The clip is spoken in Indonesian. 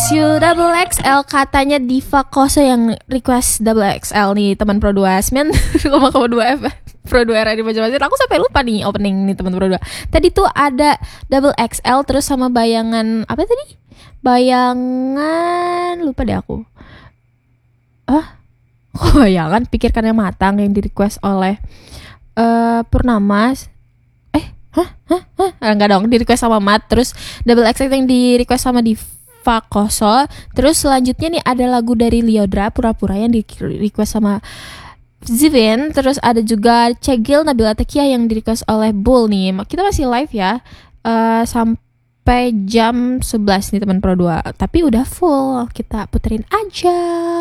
You double XL, katanya Diva Kose yang request double XL nih teman Pro 2 9,2 F Pro 2 era di Banjarmasin. Aku sampai lupa nih opening nih teman Pro 2. Tadi tuh ada double XL terus sama bayangan apa tadi? Bayangan lupa deh aku. Bayangan pikirkan yang matang yang di request oleh Purnama. Enggak dong, di request sama Mat. Terus double XL yang di request sama Diva Koso. Terus selanjutnya nih ada lagu dari Liodra Pura-Pura yang di request sama Zivin. Terus ada juga Cegil Nabila Tekia yang di request oleh Bull nih. Kita masih live ya sampai jam 11 nih teman Pro 2. Tapi udah full, kita puterin aja.